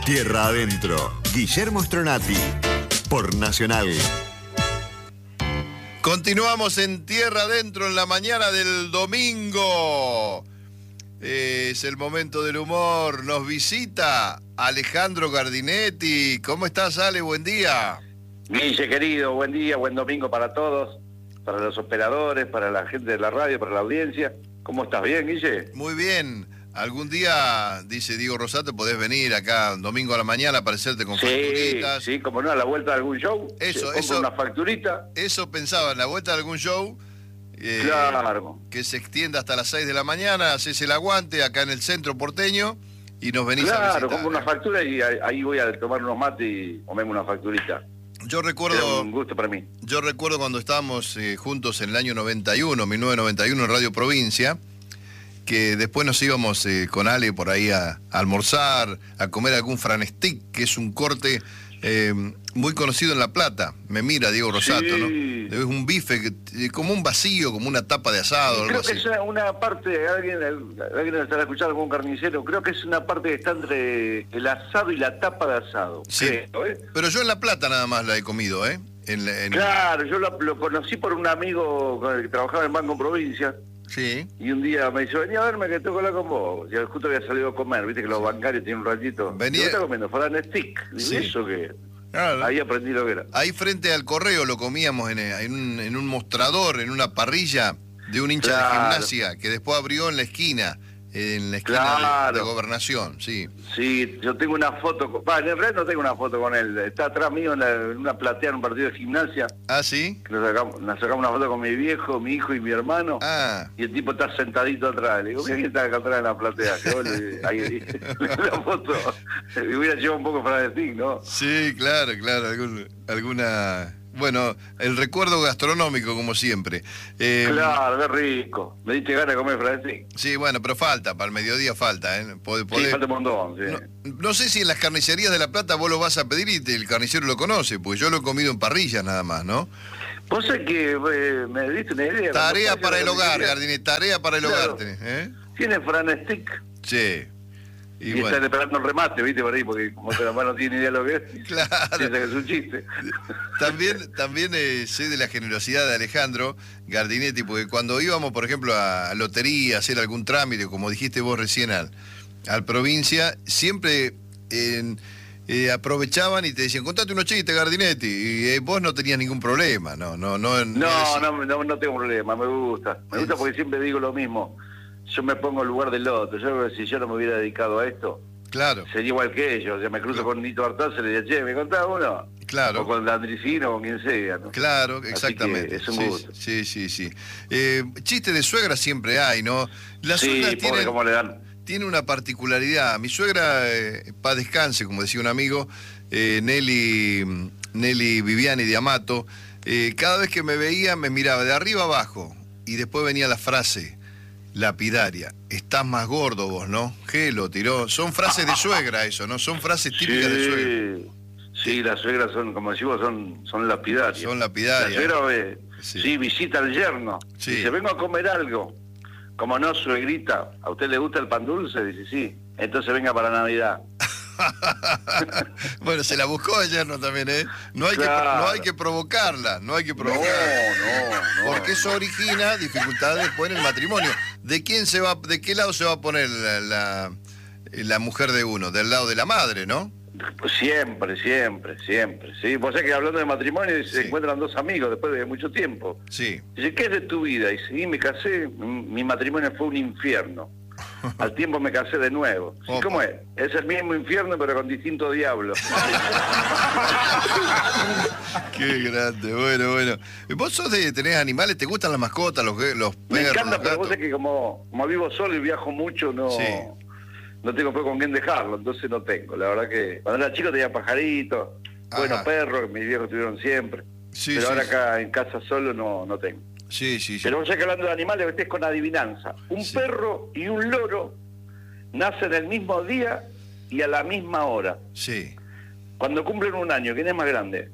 Tierra Adentro, Guillermo Stronati, por Nacional. Continuamos en Tierra Adentro en la mañana del domingo. Es el momento del humor. Nos visita Alejandro Gardinetti. ¿Cómo estás, Ale? Buen día. Guille, querido, buen día, buen domingo para todos, para los operadores, para la gente de la radio, para la audiencia. ¿Cómo estás? ¿Bien, Guille? Muy bien. Algún día, dice Diego Rosato, podés venir acá domingo a la mañana a aparecerte con facturitas. Sí, como no, a la vuelta de algún show. Eso. Una facturita. Eso pensaba, en la vuelta de algún show. Claro. Que se extienda hasta las 6 de la mañana, haces el aguante acá en el centro porteño y nos venís a visitar. Claro, compro una factura y ahí voy a tomar unos mates y comemos una facturita. Yo recuerdo... Era un gusto para mí. Yo recuerdo cuando estábamos juntos en el año 1991, en Radio Provincia, que después nos íbamos con Ale por ahí a almorzar, a comer algún franestick, que es un corte muy conocido en La Plata. Me mira Diego Rosato, sí. ¿no? Es un bife, como un vacío, como una tapa de asado. Creo algo que así. es una parte, alguien estará escuchando, algún carnicero, creo que es una parte que está entre el asado y la tapa de asado. Sí, creo, pero yo en La Plata nada más la he comido, ¿eh? Claro, yo lo conocí por un amigo con el que trabajaba en Banco Provincia. Sí. Y un día me dice, vení a verme que toco la con vos. Ya justo había salido a comer, viste que los bancarios tienen un ratito. Venía... ¿Qué estás comiendo? Fran Stick. Sí. ¿Y eso qué? Claro. Ahí aprendí lo que era. Ahí frente al correo lo comíamos en un mostrador, en una parrilla de un hincha de gimnasia que después abrió en la esquina de Gobernación, sí. Sí, yo tengo una foto, en realidad no tengo una foto con él, está atrás mío en una platea en un partido de gimnasia. ¿Ah, sí? Nos sacamos una foto con mi viejo, mi hijo y mi hermano. Ah. Y el tipo está sentadito atrás. Le digo, ¿quién está acá atrás en la platea? Que bueno, ahí la foto. Me hubiera llevado un poco para decir, ¿no? Sí, claro, alguna... Bueno, el recuerdo gastronómico, como siempre. Claro, qué rico. Me diste ganas de comer francés. Sí, bueno, pero falta, para el mediodía falta, ¿eh? Sí, falta un montón, sí. No sé si en las carnicerías de La Plata vos lo vas a pedir y el carnicero lo conoce, porque yo lo he comido en parrillas nada más, ¿no? Vos sabés que me diste una idea. Tarea para el hogar, Gardini, tarea para el hogar tenés, ¿eh? ¿Tiene Fran Stick? Sí. Y bueno, están esperando el remate, ¿viste? Por ahí, porque como que la mano no tiene ni idea de lo que es. Claro. Piensa que es un chiste. También sé de la generosidad de Alejandro Gardinetti, porque cuando íbamos, por ejemplo, a lotería, a hacer algún trámite, como dijiste vos recién, al provincia, siempre aprovechaban y te decían, contate unos chistes, Gardinetti, y vos no tenías ningún problema, no tengo problema, me gusta porque siempre digo lo mismo. Yo me pongo en lugar del otro. Yo, si yo no me hubiera dedicado a esto, claro, sería igual que ellos. O sea, me cruzo con Nito Artaza y le digo, che, ¿me contás uno? Claro. O con Landricino o con quien sea, ¿no? Claro, exactamente. Es un gusto. Sí. Chiste de suegra siempre hay, ¿no? Las suegras pobre, ¿cómo le dan? Tiene una particularidad. Mi suegra, paz descanse, como decía un amigo, Nelly Viviani de Amato, cada vez que me veía me miraba de arriba abajo y después venía la frase lapidaria: estás más gordo vos, ¿no? Lo tiró. Son frases de suegra eso, ¿no? Son frases típicas de suegra. Sí, las suegras son, como decimos, son lapidarias. Son lapidarias. La suegra visita al yerno. Sí. Dice, vengo a comer algo. Como no, suegrita, ¿a usted le gusta el pan dulce? Dice, sí. Entonces venga para Navidad. Bueno, se la buscó el yerno también, ¿eh? No hay que provocarla. No. Porque eso origina dificultades después en el matrimonio. ¿De qué lado se va a poner la mujer de uno? Del lado de la madre, ¿no? Pues siempre, sí. Vos sabés que hablando de matrimonio se encuentran dos amigos después de mucho tiempo. Sí. Dice, ¿qué es de tu vida? Y sí, me casé, mi matrimonio fue un infierno. Al tiempo me casé de nuevo. ¿Y cómo es? Es el mismo infierno pero con distintos diablos. Qué grande, bueno. ¿Vos tenés animales? ¿Te gustan las mascotas, los perros? Me encanta, pero vos gatos? sabés que como vivo solo y viajo mucho, no tengo con quién dejarlo, entonces no tengo. La verdad que cuando era chico tenía pajaritos, buenos perros, que mis viejos tuvieron siempre. Pero ahora acá en casa solo no tengo. Sí. Pero vos sabés que hablando de animales, estés con adivinanza. Un perro y un loro nacen el mismo día y a la misma hora. Sí. Cuando cumplen un año, ¿quién es más grande?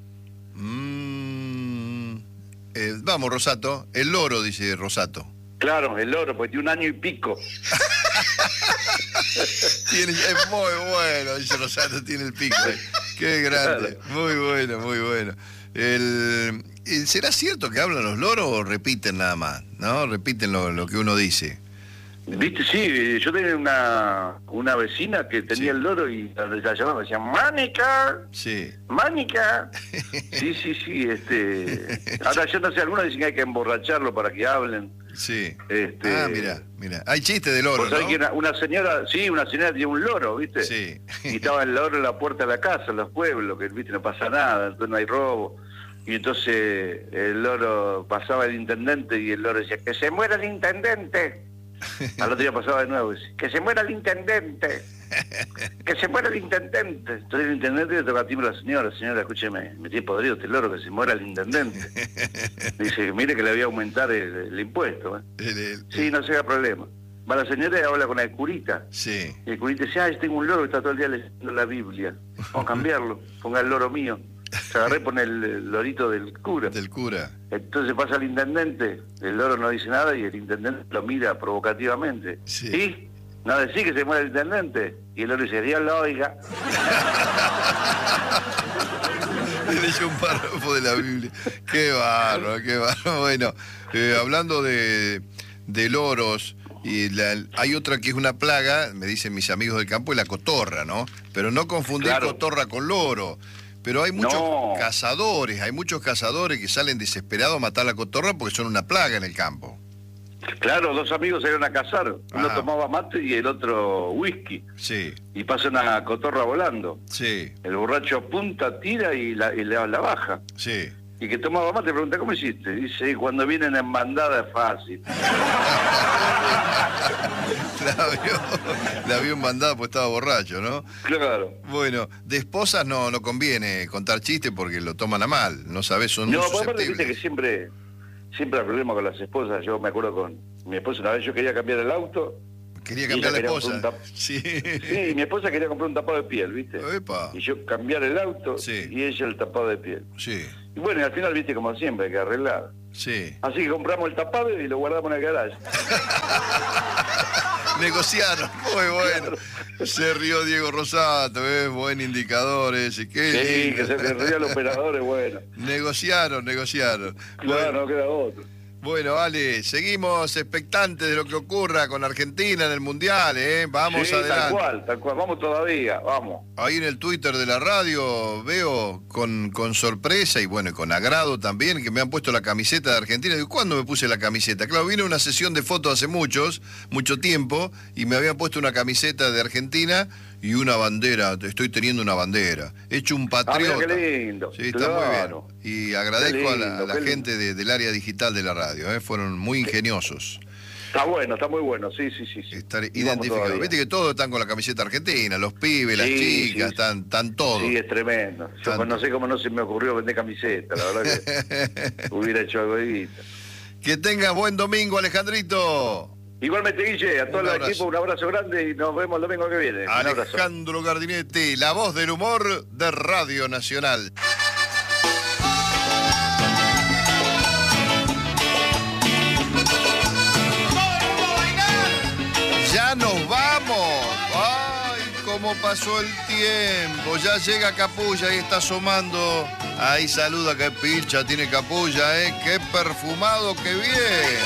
Vamos, Rosato. El loro, dice Rosato. Claro, el loro, porque tiene un año y pico. Es muy bueno, dice Rosato, tiene el pico. Qué grande. Claro. Muy bueno, muy bueno. ¿Será cierto que hablan los loros o repiten nada más? ¿No? Repiten lo que uno dice. Viste, sí, yo tenía una vecina que tenía el loro y la llamaba, decía, ¡Mónica! Sí. ¡Mónica! Sí, ahora yo no sé, algunos dicen que hay que emborracharlo para que hablen. Sí. Mira. Hay chistes de loro, ¿no? Que una señora tiene un loro, ¿viste? Sí. Y estaba el loro en la puerta de la casa, en los pueblos, que, ¿viste? No pasa nada, entonces no hay robo. Y entonces el loro pasaba el intendente y el loro decía, ¡que se muera el intendente! Al otro día pasaba de nuevo, decía, ¡que se muera el intendente! ¡Que se muera el intendente! Entonces el intendente le toca a timbre a la señora, escúcheme, me tiene podrido este loro, que se muera el intendente. Dice, mire que le voy a aumentar el impuesto. Sí, no se haga problema. Va la señora y habla con el curita. Sí. Y el curita dice, yo tengo un loro que está todo el día leyendo la Biblia. Vamos a cambiarlo, ponga el loro mío. Se agarré por el lorito del cura. Del cura. Entonces pasa el intendente, el loro no dice nada y el intendente lo mira provocativamente. Sí. ¿Y? ¿No decís que se muere el intendente? Y el loro dice, Dios lo oiga. Le leyó un párrafo de la Biblia. Qué bárbaro. Bueno, hablando de loros, hay otra que es una plaga, me dicen mis amigos del campo, es la cotorra, ¿no? Pero no confundir cotorra con loro. Pero hay muchos cazadores, que salen desesperados a matar la cotorra porque son una plaga en el campo. Claro, dos amigos salieron a cazar. Uno tomaba mate y el otro whisky. Sí. Y pasa una cotorra volando. Sí. El borracho apunta, tira y la baja. Sí. Y que tomaba mate pregunta, ¿cómo hiciste? Dice, cuando vienen en bandada es fácil. La vio en bandada porque estaba borracho, ¿no? Claro. Bueno, de esposas no conviene contar chistes porque lo toman a mal, no sabes, son muy susceptibles. Aparte viste que siempre hay problema con las esposas. Yo me acuerdo con mi esposa, una vez yo quería cambiar el auto. Quería cambiar la esposa. Sí, mi esposa quería comprar un tapado de piel, ¿viste? Epa. Y yo cambiar el auto y ella el tapado de piel. Sí. Y bueno, y al final, viste, como siempre, hay que arreglar. Sí. Así que compramos el tapado y lo guardamos en el garage. Negociaron, muy bueno. Claro. Se rió Diego Rosato, buen indicador ese. Que se ría el operador, es bueno. Negociaron. Claro, bueno, no queda otro. Bueno, Ale, seguimos expectantes de lo que ocurra con Argentina en el Mundial, Vamos adelante. Tal cual, vamos todavía, vamos. Ahí en el Twitter de la radio veo con sorpresa y bueno, con agrado también que me han puesto la camiseta de Argentina. Digo, ¿cuándo me puse la camiseta? Claro, vine a una sesión de fotos hace mucho tiempo y me habían puesto una camiseta de Argentina y una bandera, estoy teniendo una bandera, hecho un patriota. Mira qué lindo. Sí, está muy bien. Y agradezco a la gente del área digital de la radio, fueron muy ingeniosos. Está bueno, está muy bueno, sí. Estar identificado. Viste que todos están con la camiseta argentina, los pibes, las chicas, están todos. Sí, es tremendo. Yo no sé cómo no se me ocurrió vender camiseta, la verdad que hubiera hecho algo de guita. Que tengas buen domingo, Alejandrito. Igualmente, Guille, a todo el equipo un abrazo grande y nos vemos el domingo que viene. Alejandro Gardinetti, la voz del humor de Radio Nacional. ¡Ya nos vamos! ¡Ay, cómo pasó el tiempo! Ya llega Capulla y está asomando. Ahí saluda que pilcha tiene Capulla, ¡Qué perfumado, qué bien!